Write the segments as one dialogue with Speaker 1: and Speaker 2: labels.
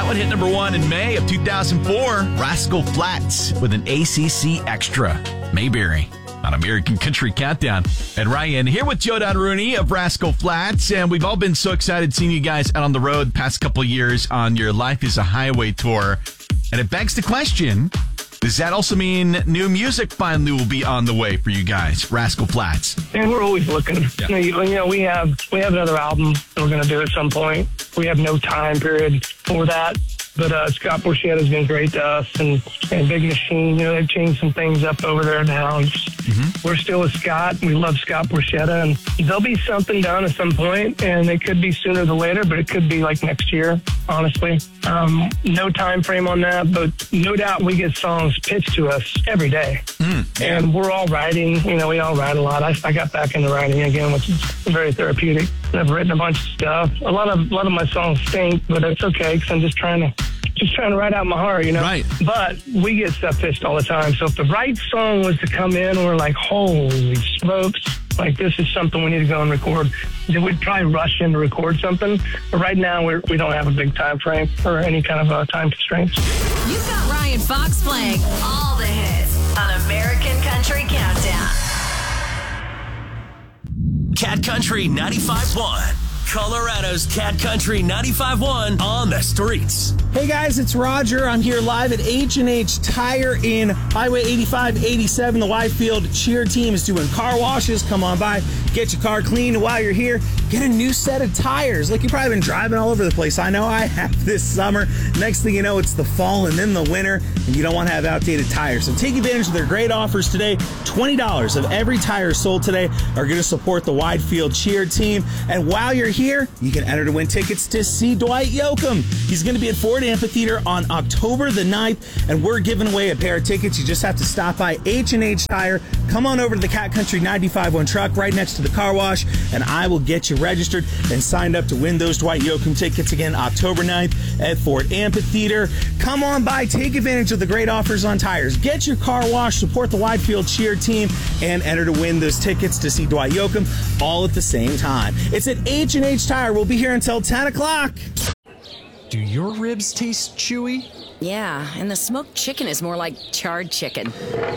Speaker 1: one hit number 1 in May of 2004. Rascal Flatts with an ACC Extra. Mayberry on American Country Countdown. And Ryan here with Joe Don Rooney of Rascal Flatts. And we've all been so excited seeing you guys out on the road past couple years on your Life is a Highway tour. And it begs the question, does that also mean new music finally will be on the way for you guys, Rascal Flatts?
Speaker 2: And we're always looking.
Speaker 1: Yeah.
Speaker 2: You know, we have another album that we're going to do at some point. We have no time period for that. But Scott Borchetta has been great to us, and Big Machine, you know, they've changed some things up over there now. We're still with Scott. We love Scott Borchetta, and there'll be something done at some point, and it could be sooner than later, but it could be like next year, honestly. No time frame on that, but no doubt we get songs pitched to us every day. And we're all writing. You know, we all write a lot. I got back into writing again, which is very therapeutic. I've written a bunch of stuff. A lot of my songs stink, but it's okay because I'm just trying to write out my heart, you know?
Speaker 1: Right.
Speaker 2: But we get stuff pitched all the time. So if the right song was to come in, we're like, holy smokes, like this is something we need to go and record, then we'd probably rush in to record something. But right now, we don't have a big time frame or any kind of time constraints.
Speaker 3: You've got Ryan Fox playing all the hits on American Country Countdown.
Speaker 4: Cat Country 95.1. Colorado's Cat Country 95.1 on the streets.
Speaker 5: Hey guys, it's Roger. I'm here live at H&H Tire in Highway 85-87. The Whitefield cheer team is doing car washes. Come on by, get your car cleaned. While you're here, get a new set of tires. Look, you've probably been driving all over the place. I know I have this summer. Next thing you know, it's the fall and then the winter, and you don't want to have outdated tires. So take advantage of their great offers today. $20 of every tire sold today are going to support the Whitefield cheer team. And while you're here, you can enter to win tickets to see Dwight Yoakam. He's going to be at Ford Amphitheater on October the 9th, and we're giving away a pair of tickets. You just have to stop by H&H Tire. Come on over to the Cat Country 95.1 truck right next to the car wash, and I will get you registered and signed up to win those Dwight Yoakam tickets again October 9th at Ford Amphitheater. Come on by, take advantage of the great offers on tires. Get your car washed, support the Whitefield cheer team, and enter to win those tickets to see Dwight Yoakam all at the same time. It's at H&H Tire. We'll be here until 10 o'clock.
Speaker 6: Do your ribs taste chewy?
Speaker 3: Yeah, and the smoked chicken is more like charred chicken.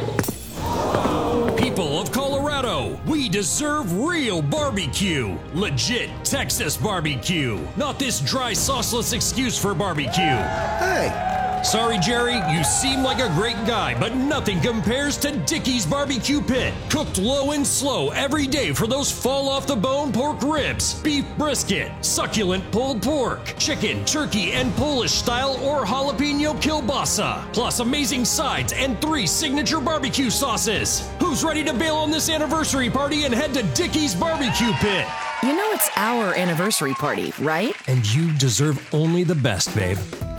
Speaker 6: People of Colorado, we deserve real barbecue. Legit Texas barbecue. Not this dry, sauceless excuse for barbecue.
Speaker 5: Hey.
Speaker 6: Sorry, Jerry, you seem like a great guy, but nothing compares to Dickey's Barbecue Pit. Cooked low and slow every day for those fall-off-the-bone pork ribs, beef brisket, succulent pulled pork, chicken, turkey, and Polish-style or jalapeno kielbasa, plus amazing sides and 3 signature barbecue sauces. Who's ready to bail on this anniversary party and head to Dickey's Barbecue Pit?
Speaker 3: You know it's our anniversary party, right?
Speaker 6: And you deserve only the best, babe.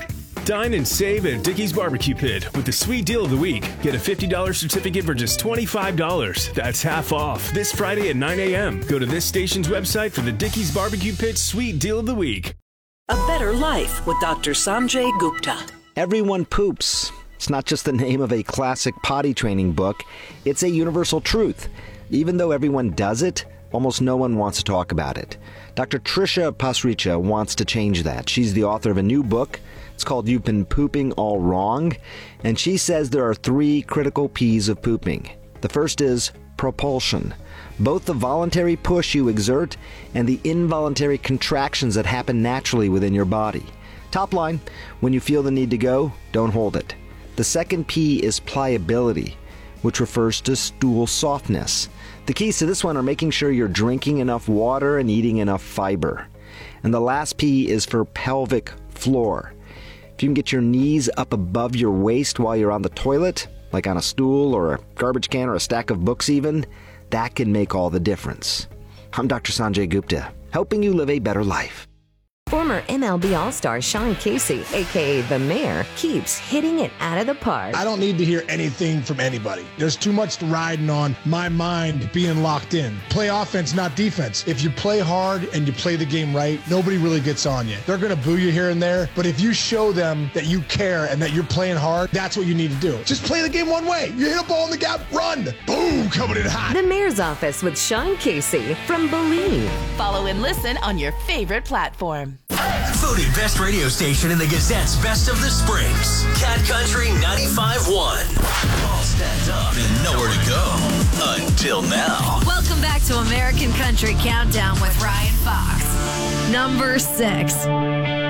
Speaker 7: Dine and save at Dickey's Barbecue Pit with the sweet deal of the week. Get a $50 certificate for just $25. That's half off. This Friday at 9 a.m. Go to this station's website for the Dickey's Barbecue Pit sweet deal of the week.
Speaker 8: A Better Life with Dr. Sanjay Gupta.
Speaker 9: Everyone poops. It's not just the name of a classic potty training book. It's a universal truth. Even though everyone does it, almost no one wants to talk about it. Dr. Tricia Pasricha wants to change that. She's the author of a new book. It's called You've Been Pooping All Wrong, and she says there are 3 critical P's of pooping. The first is propulsion. Both the voluntary push you exert and the involuntary contractions that happen naturally within your body. Top line, when you feel the need to go, don't hold it. The second P is pliability, which refers to stool softness. The keys to this one are making sure you're drinking enough water and eating enough fiber. And the last P is for pelvic floor. If you can get your knees up above your waist while you're on the toilet, like on a stool or a garbage can or a stack of books even, that can make all the difference. I'm Dr. Sanjay Gupta, helping you live a better life.
Speaker 10: Former MLB All-Star Sean Casey, a.k.a. The Mayor, keeps hitting it out of the park.
Speaker 11: I don't need to hear anything from anybody. There's too much riding on my mind being locked in. Play offense, not defense. If you play hard and you play the game right, nobody really gets on you. They're going to boo you here and there, but if you show them that you care and that you're playing hard, that's what you need to do. Just play the game one way. You hit a ball in the gap, run. Boom, coming in hot.
Speaker 10: The Mayor's Office with Sean Casey from Believe.
Speaker 3: Follow and listen on your favorite platform.
Speaker 4: Voted best radio station in the Gazette's Best of the Springs. Cat Country 95.1. All stacked up and nowhere to go. Until now.
Speaker 3: Welcome back to American Country Countdown with Ryan Fox. Number 6.